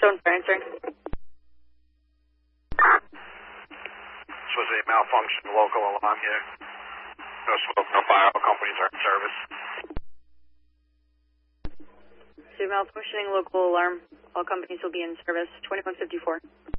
Stone for answering. This was a malfunction local alarm here. No smoke, no fire, all companies are in service. So malfunctioning local alarm. All companies will be in service. 2154.